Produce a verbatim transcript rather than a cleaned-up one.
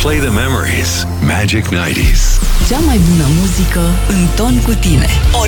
Replay the memories. Magic nouăzeci. Cea mai bună muzică în ton cu tine.